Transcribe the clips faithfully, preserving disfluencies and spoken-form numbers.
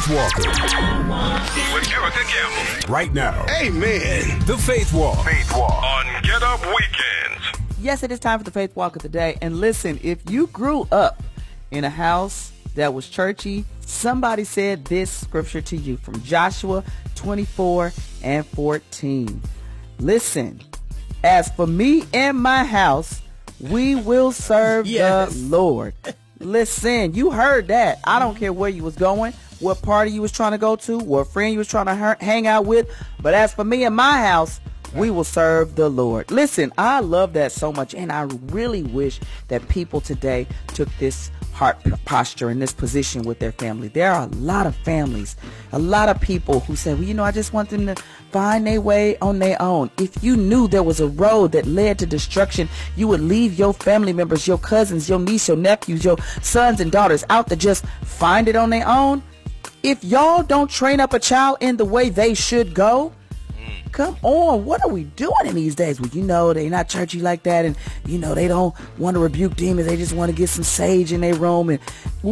Faith Walker. With Erica Campbell. Right now. Amen. The Faith Walk. Faith Walk. On Get Up Weekends. Yes, it is time for the Faith Walk of the day. And listen, if you grew up in a house that was churchy, somebody said this scripture to you from Joshua twenty-four and fourteen. Listen, as for me and my house, we will serve yes. the Lord. Listen, you heard that. I don't care where you was going, what party you was trying to go to, what friend you was trying to hang out with. But as for me and my house, we will serve the Lord. Listen, I love that so much. And I really wish that people today took this heart posture in this position with their family. There are a lot of families, a lot of people who say, well, you know, I just want them to find their way on their own. If you knew there was a road that led to destruction, you would leave your family members, your cousins, your niece, your nephews, your sons and daughters out to just find it on their own. If y'all don't train up a child in the way they should go, come on, what are we doing in these days? Well, you know, they not churchy like that, and you know, they don't want to rebuke demons. They just want to get some sage in their room. And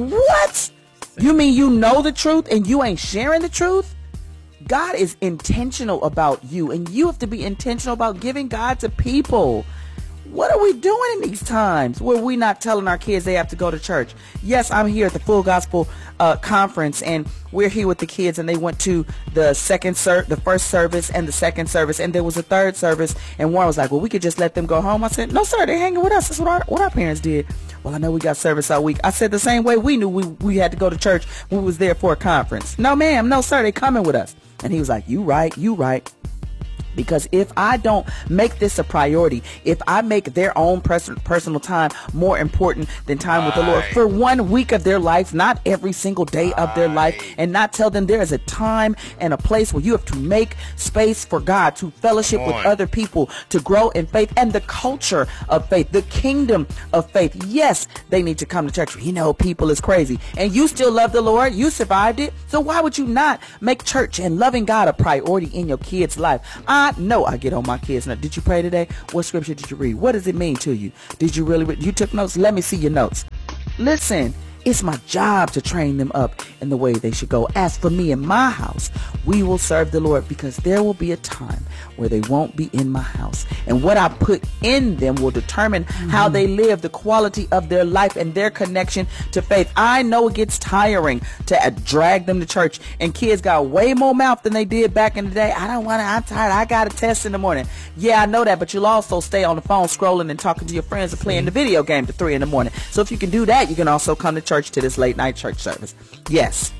what? You mean you know the truth and you ain't sharing the truth? God is intentional about you, and you have to be intentional about giving God to people. What are we doing in these times where we not telling our kids they have to go to church? Yes, I'm here at the Full Gospel uh, Conference, and we're here with the kids, and they went to the second ser- the first service and the second service, and there was a third service, and Warren was like, well, we could just let them go home. I said, no, sir, they're hanging with us. That's what our, what our parents did. Well, I know we got service all week. I said the same way we knew we, we had to go to church when we was there for a conference. No, ma'am, no, sir, they coming with us. And he was like, you right, you right. Because if I don't make this a priority, if I make their own pers- personal time more important than time with the Lord for one week of their life, not every single day of their life, and not tell them there is a time and a place where you have to make space for God, to fellowship with other people, to grow in faith and the culture of faith, the kingdom of faith. Yes, they need to come to church. You know, people is crazy. And you still love the Lord. You survived it. So why would you not make church and loving God a priority in your kid's life? I know I get on my kids. Now, did you pray today? What scripture did you read? What does it mean to you? Did you really, you took notes? Let me see your notes. Listen, it's my job to train them up in the way they should go. As for me and my house, we will serve the Lord, because there will be a time where they won't be in my house. And what I put in them will determine mm-hmm. how they live, the quality of their life and their connection to faith. I know it gets tiring to uh, drag them to church, and kids got way more mouth than they did back in the day. I don't want to, I'm tired. I got a test in the morning. Yeah, I know that, but you'll also stay on the phone scrolling and talking to your friends and playing the video game to three in the morning. So if you can do that, you can also come to church to this late night church service. Yes.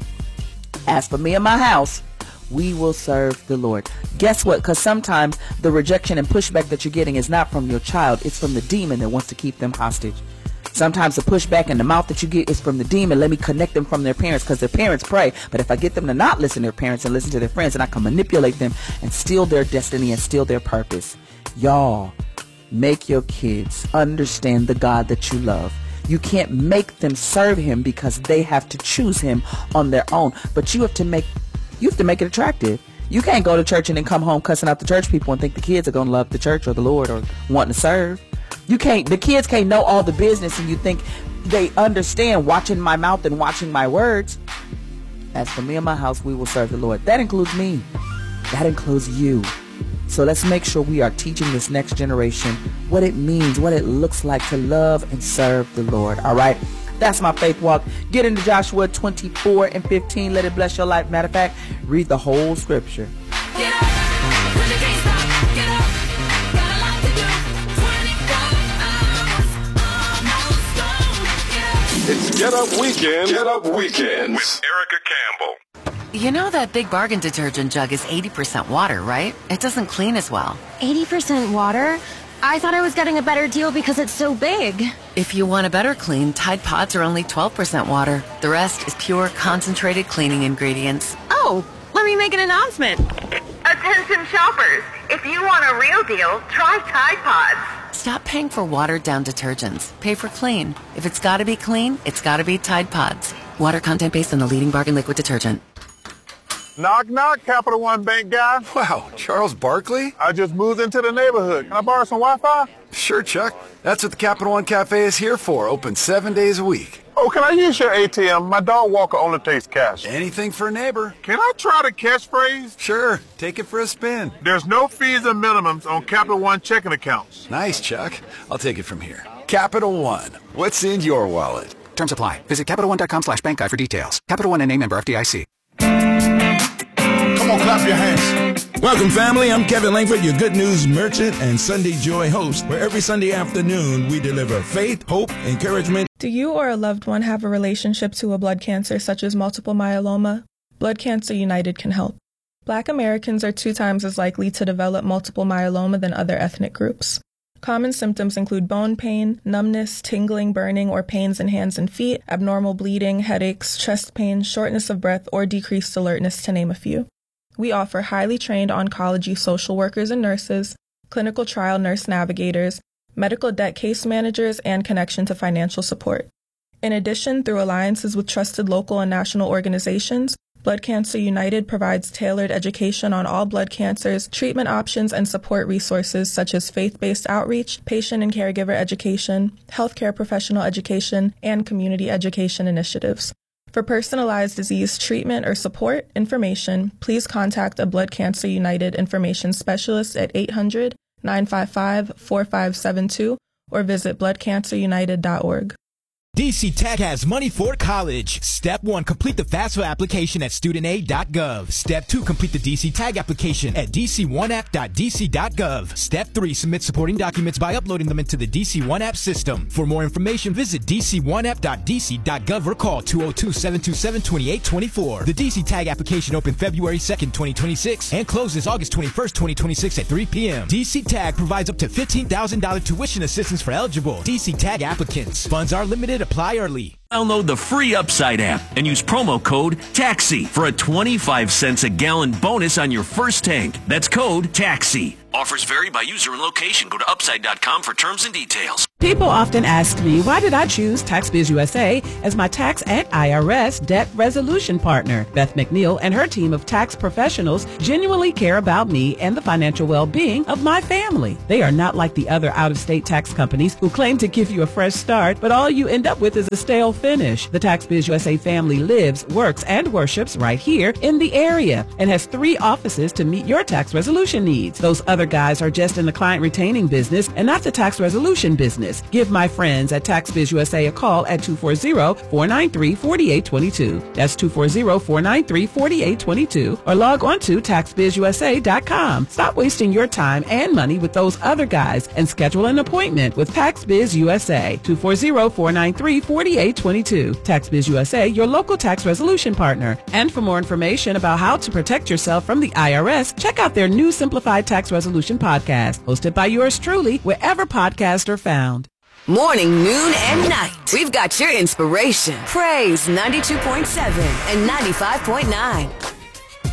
As for me and my house, we will serve the Lord. Guess what? Because sometimes the rejection and pushback that you're getting is not from your child. It's from the demon that wants to keep them hostage. Sometimes the pushback and the mouth that you get is from the demon. Let me connect them from their parents, because their parents pray. But if I get them to not listen to their parents and listen to their friends, then I can manipulate them and steal their destiny and steal their purpose. Y'all, make your kids understand the God that you love. You can't make them serve him because they have to choose him on their own. But you have to make you have to make it attractive. You can't go to church and then come home cussing out the church people and think the kids are going to love the church or the Lord or wanting to serve. You can't, the kids can't know all the business and you think they understand watching my mouth and watching my words. As for me and my house, we will serve the Lord. That includes me. That includes you. So let's make sure we are teaching this next generation what it means, what it looks like to love and serve the Lord. All right. That's my faith walk. Get into Joshua twenty-four and fifteen. Let it bless your life. Matter of fact, read the whole scripture. Get up. When you can't stop, get up. Got a lot to do. twenty-four hours almost gone. Get up. It's Get Up Weekend. Get Up Weekends with Erica Campbell. You know that Big Bargain detergent jug is eighty percent water, right? It doesn't clean as well. eighty percent water? I thought I was getting a better deal because it's so big. If you want a better clean, Tide Pods are only twelve percent water. The rest is pure, concentrated cleaning ingredients. Oh, let me make an announcement. Attention shoppers, if you want a real deal, try Tide Pods. Stop paying for watered-down detergents. Pay for clean. If it's gotta be clean, it's gotta be Tide Pods. Water content based on the leading bargain liquid detergent. Knock, knock, Capital One Bank guy. Wow, Charles Barkley? I just moved into the neighborhood. Can I borrow some Wi-Fi? Sure, Chuck. That's what the Capital One Cafe is here for. Open seven days a week. Oh, can I use your A T M? My dog walker only takes cash. Anything for a neighbor. Can I try the catchphrase? Sure. Take it for a spin. There's no fees or minimums on Capital One checking accounts. Nice, Chuck. I'll take it from here. Capital One. What's in your wallet? Terms apply. Visit CapitalOne.com slash bank guide for details. Capital One N A member F D I C. Come on, clap your hands. Welcome, family. I'm Kevin Langford, your Good News merchant and Sunday Joy host, where every Sunday afternoon we deliver faith, hope, encouragement. Do you or a loved one have a relationship to a blood cancer such as multiple myeloma? Blood Cancer United can help. Black Americans are two times as likely to develop multiple myeloma than other ethnic groups. Common symptoms include bone pain, numbness, tingling, burning, or pains in hands and feet, abnormal bleeding, headaches, chest pain, shortness of breath, or decreased alertness, to name a few. We offer highly trained oncology social workers and nurses, clinical trial nurse navigators, medical debt case managers, and connection to financial support. In addition, through alliances with trusted local and national organizations, Blood Cancer United provides tailored education on all blood cancers, treatment options, and support resources such as faith-based outreach, patient and caregiver education, healthcare professional education, and community education initiatives. For personalized disease treatment or support information, please contact a Blood Cancer United information specialist at eight hundred, nine five five, four five seven two or visit blood cancer united dot org. D C Tech has money for college. Step one, complete the FAFSA application at student aid dot gov. Step two, complete the D C Tag application at d c one app dot d c dot gov. Step three, submit supporting documents by uploading them into the D C one App system. For more information, visit d c one app dot d c dot gov or call two oh two, seven two seven, two eight two four. The D C Tag application opened February second, twenty twenty-six and closes August twenty-first, twenty twenty-six at three p.m. D C Tag provides up to fifteen thousand dollars tuition assistance for eligible D C Tag applicants. Funds are limited. Apply early. Download the free Upside app and use promo code TAXI for a twenty-five cents a gallon bonus on your first tank. That's code TAXI. Offers vary by user and location. Go to upside dot com for terms and details. People often ask me, why did I choose TaxBiz U S A as my tax and I R S debt resolution partner? Beth McNeil and her team of tax professionals genuinely care about me and the financial well-being of my family. They are not like the other out-of-state tax companies who claim to give you a fresh start, but all you end up with is a stale finish. The TaxBiz U S A family lives, works, and worships right here in the area and has three offices to meet your tax resolution needs. Those other guys are just in the client retaining business and not the tax resolution business. Give my friends at TaxBiz U S A a call at two four zero, four nine three, four eight two two. That's two four zero, four nine three, four eight two two or log on to tax biz u s a dot com. Stop wasting your time and money with those other guys and schedule an appointment with TaxBiz U S A. two four zero, four nine three, four eight two two. TaxBiz U S A, your local tax resolution partner. And for more information about how to protect yourself from the I R S, check out their new Simplified Tax Resolution podcast, hosted by yours truly, wherever podcasts are found. Morning, noon, and night. We've got your inspiration. Praise ninety-two point seven and ninety-five point nine.